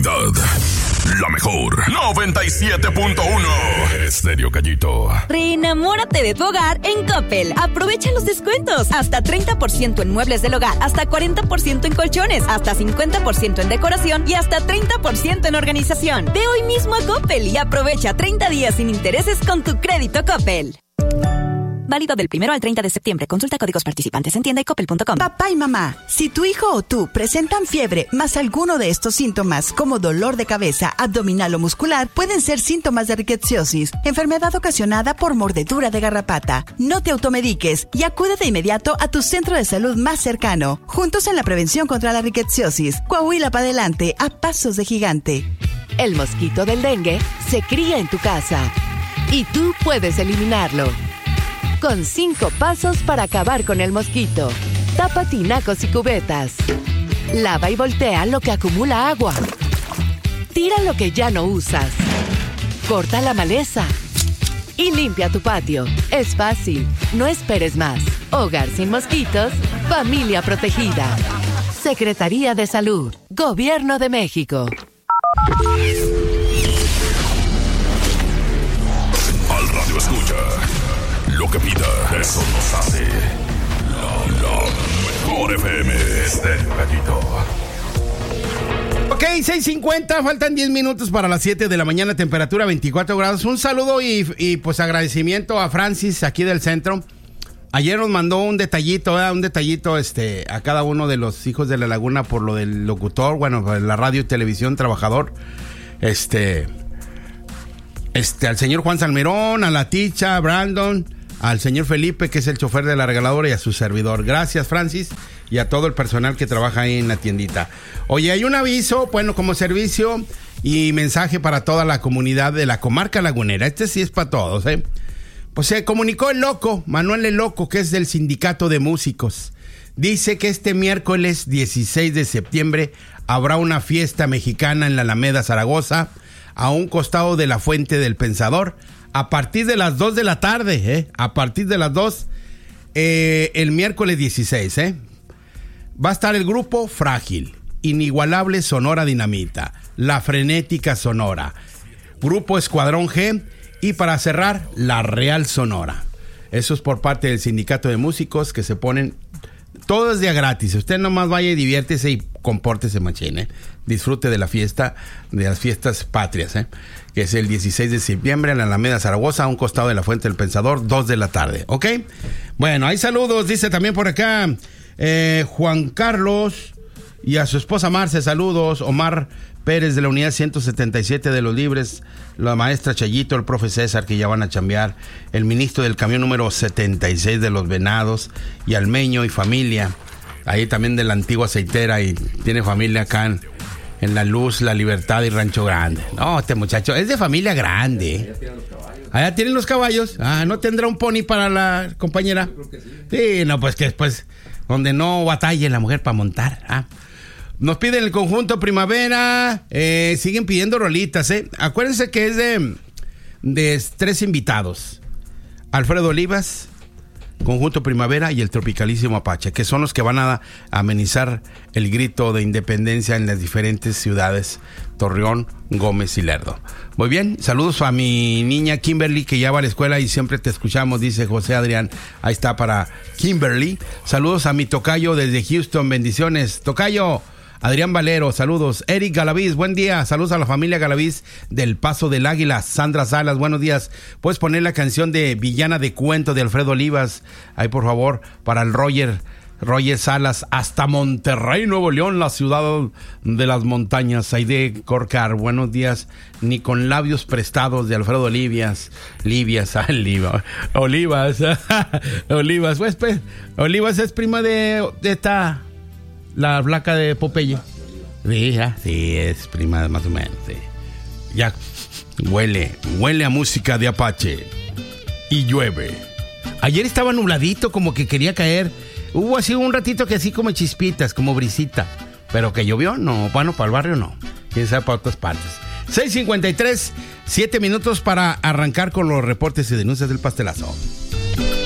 calidad. La mejor 97.1 Estéreo Gallito. Reenamórate de tu hogar en Coppel. Aprovecha los descuentos. Hasta 30% en muebles del hogar, hasta 40% en colchones, hasta 50% en decoración y hasta 30% en organización. Ve hoy mismo a Coppel y aprovecha 30 días sin intereses con tu crédito Coppel. Válido del 1 al 30 de septiembre. Consulta códigos participantes en tienda y coppel.com. Papá y mamá, si tu hijo o tú presentan fiebre más alguno de estos síntomas, como dolor de cabeza, abdominal o muscular, pueden ser síntomas de rickettsiosis, enfermedad ocasionada por mordedura de garrapata. No te automediques y acude de inmediato a tu centro de salud más cercano. Juntos en la prevención contra la rickettsiosis. Coahuila para adelante, a pasos de gigante. El mosquito del dengue se cría en tu casa y tú puedes eliminarlo. Con 5 pasos para acabar con el mosquito. Tapa tinacos y cubetas. Lava y voltea lo que acumula agua. Tira lo que ya no usas. Corta la maleza. Y limpia tu patio. Es fácil. No esperes más. Hogar sin mosquitos. Familia protegida. Secretaría de Salud. Gobierno de México. Al radio escucha. Lo que pida, eso nos hace la mejor FM Estéreo Gallito. Ok, 6:50, faltan 10 minutos para las 7 de la mañana, temperatura 24 grados. Un saludo y pues agradecimiento a Francis aquí del centro. Ayer nos mandó un detallito a cada uno de los hijos de la laguna por lo del locutor, bueno, la radio y televisión trabajador. Al señor Juan Salmerón, a la Ticha, a Brandon, al señor Felipe, que es el chofer de la regaladora, y a su servidor. Gracias, Francis, y a todo el personal que trabaja ahí en la tiendita. Oye, hay un aviso, bueno, como servicio y mensaje para toda la comunidad de la comarca lagunera. Este sí es para todos, ¿eh? Pues se comunicó el Loco, Manuel el Loco, que es del Sindicato de Músicos. Dice que este miércoles 16 de septiembre habrá una fiesta mexicana en la Alameda Zaragoza, a un costado de la Fuente del Pensador, a partir de las 2 de la tarde, a partir de las 2, el miércoles 16, va a estar el grupo Frágil, Inigualable Sonora Dinamita, La Frenética Sonora, Grupo Escuadrón G y para cerrar, La Real Sonora. Eso es por parte del Sindicato de Músicos que se ponen, todo es día gratis, usted nomás vaya y diviértese y compórtese machín, disfrute de la fiesta, de las fiestas patrias, que es el 16 de septiembre en la Alameda Zaragoza, a un costado de la Fuente del Pensador, 2 de la tarde, ¿ok? Bueno, hay saludos, dice también por acá Juan Carlos y a su esposa Marce, saludos. Omar Pérez de la unidad 177 de los Libres, la maestra Chayito, el profe César, que ya van a chambear, el ministro del camión número 76 de los Venados, y Almeño y familia, ahí también de la antigua aceitera, y tiene familia acá en La Luz, La Libertad y Rancho Grande. No, este muchacho es de familia grande. Allá tienen los caballos. Ah, ¿no tendrá un pony para la compañera? Sí, no, pues que después, donde no batalle la mujer para montar. Nos piden el conjunto Primavera, siguen pidiendo rolitas, Acuérdense que es de 3 invitados: Alfredo Olivas, Conjunto Primavera y el Tropicalísimo Apache, que son los que van a amenizar el grito de independencia en las diferentes ciudades, Torreón, Gómez y Lerdo. Muy bien, saludos a mi niña Kimberly, que ya va a la escuela y siempre te escuchamos, dice José Adrián. Ahí está para Kimberly. Saludos a mi tocayo desde Houston, bendiciones. Tocayo Adrián Valero, saludos. Eric Galaviz, buen día. Saludos a la familia Galaviz del Paso del Águila. Sandra Salas, buenos días. ¿Puedes poner la canción de Villana de Cuento de Alfredo Olivas? Ahí, por favor, para el Roger Salas, hasta Monterrey, Nuevo León, la ciudad de las montañas. Aide Corcar, buenos días. Ni con labios prestados de Alfredo Olivas. Olivas, pues, Olivas es prima de esta... La flaca de Popeye. Sí, es prima más o menos. Sí. Ya huele a música de Apache. Y llueve. Ayer estaba nubladito, como que quería caer. Hubo así un ratito que así como chispitas, como brisita. Pero que llovió, no. Bueno, para el barrio no. Quién sabe para otras partes. 6:53, 7 minutos para arrancar con los reportes y denuncias del pastelazo.